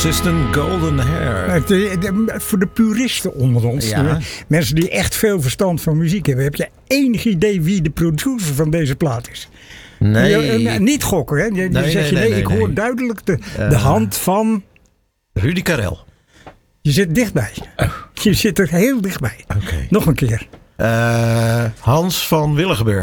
Persistent Golden Hair. Voor de puristen onder ons, Ja. mensen die echt veel verstand van muziek hebben, heb je enig idee wie de producer van deze plaat is? Nee. Niet gokken, hè? Ik hoor duidelijk de hand van... Rudy Karel. Je zit dichtbij. Je zit er heel dichtbij. Okay. Nog een keer. Hans van Willigenburg.